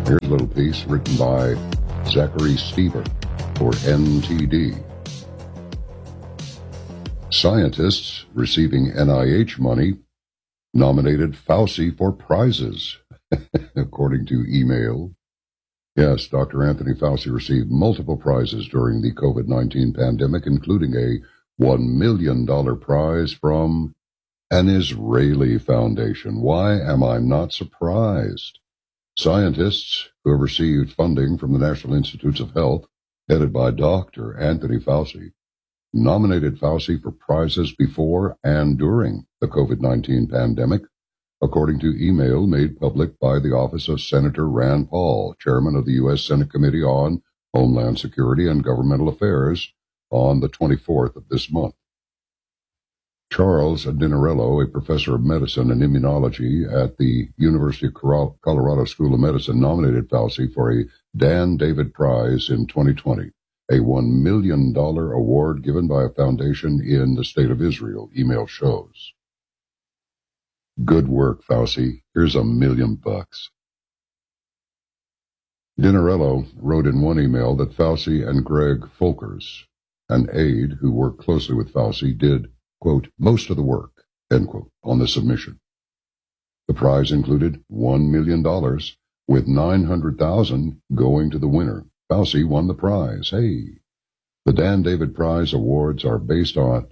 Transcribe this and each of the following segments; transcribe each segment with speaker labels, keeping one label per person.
Speaker 1: Here's a little piece written by Zachary Stever for NTD. Scientists receiving NIH money nominated Fauci for prizes, according to email. Yes, Dr. Anthony Fauci received multiple prizes during the COVID-19 pandemic, including a $1 million prize from an Israeli foundation. Why am I not surprised? Scientists who have received funding from the National Institutes of Health, headed by Dr. Anthony Fauci, nominated Fauci for prizes before and during the COVID-19 pandemic, according to email made public by the office of Senator Rand Paul, chairman of the U.S. Senate Committee on Homeland Security and Governmental Affairs, on the 24th of this month. Charles Dinarello, a professor of medicine and immunology at the University of Colorado School of Medicine, nominated Fauci for a Dan David Prize in 2020, a $1 million award given by a foundation in the state of Israel, email shows. Good work, Fauci. Here's $1 million. Dinarello wrote in one email that Fauci and Greg Folkers, an aide who worked closely with Fauci, did, quote, most of the work, end quote, on the submission. The prize included $1 million, with $900,000 going to the winner. Fauci won the prize. Hey, the Dan David Prize awards are based at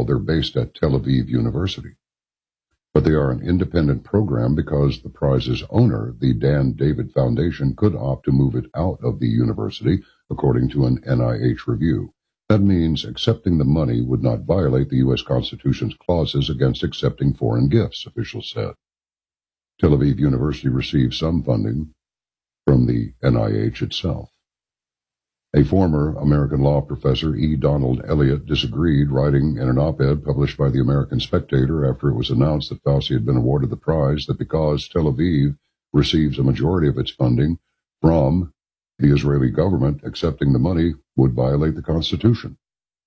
Speaker 1: Tel Aviv University. But they are an independent program because the prize's owner, the Dan David Foundation, could opt to move it out of the university, according to an NIH review. That means accepting the money would not violate the U.S. Constitution's clauses against accepting foreign gifts, officials said. Tel Aviv University received some funding from the NIH itself. A former American law professor, E. Donald Elliott, disagreed, writing in an op-ed published by the American Spectator after it was announced that Fauci had been awarded the prize that because Tel Aviv receives a majority of its funding from the Israeli government, accepting the money would violate the Constitution.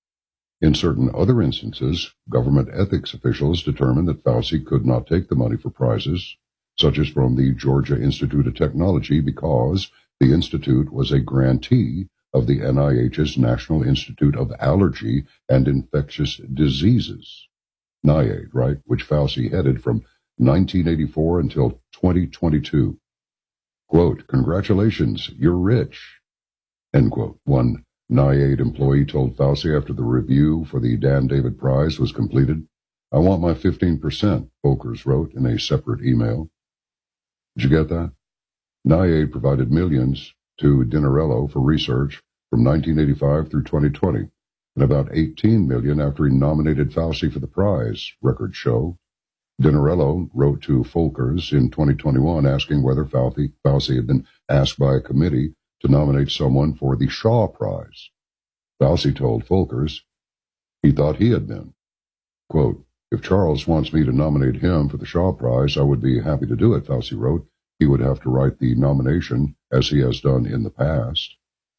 Speaker 1: In certain other instances, government ethics officials determined that Fauci could not take the money for prizes, such as from the Georgia Institute of Technology, because the institute was a grantee of the NIH's National Institute of Allergy and Infectious Diseases, NIAID, right, which Fauci headed from 1984 until 2022. Quote, congratulations, you're rich, end quote. One NIAID employee told Fauci after the review for the Dan David Prize was completed, I want my 15%, Folkers wrote in a separate email. Did you get that? NIAID provided millions to Dinarello for research from 1985 through 2020, and about $18 million after he nominated Fauci for the prize, records show. Dinarello wrote to Folkers in 2021 asking whether Fauci had been asked by a committee to nominate someone for the Shaw Prize. Fauci told Folkers he thought he had been. Quote, if Charles wants me to nominate him for the Shaw Prize, I would be happy to do it, Fauci wrote. He would have to write the nomination, as he has done in the past.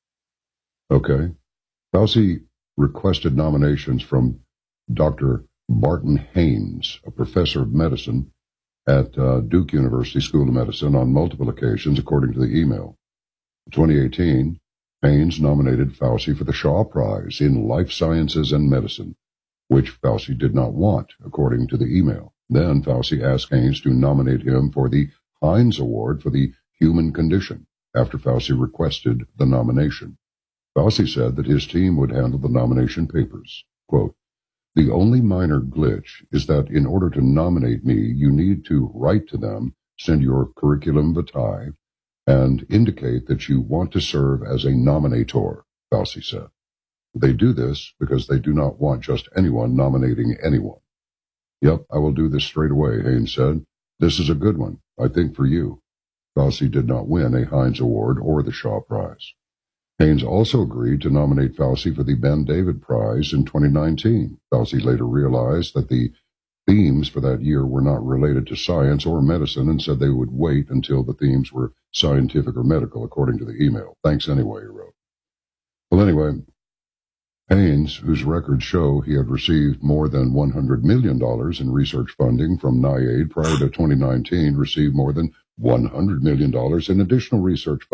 Speaker 1: Okay. Fauci requested nominations from Dr. Barton Haynes, a professor of medicine at Duke University School of Medicine, on multiple occasions, according to the email. In 2018, Haynes nominated Fauci for the Shaw Prize in Life Sciences and Medicine, which Fauci did not want, according to the email. Then Fauci asked Haynes to nominate him for the Heinz Award for the Human Condition, after Fauci requested the nomination. Fauci said that his team would handle the nomination papers. Quote, the only minor glitch is that in order to nominate me, you need to write to them, send your curriculum vitae, and indicate that you want to serve as a nominator, Fauci said. They do this because they do not want just anyone nominating anyone. Yep, I will do this straight away, Haynes said. This is a good one, I think, for you. Fauci did not win a Heinz Award or the Shaw Prize. Haynes also agreed to nominate Fauci for the Ben David Prize in 2019. Fauci later realized that the themes for that year were not related to science or medicine and said they would wait until the themes were scientific or medical, according to the email. Thanks anyway, he wrote. Well, anyway, Haynes, whose records show he had received more than $100 million in research funding from NIAID prior to 2019, received more than $100 million in additional research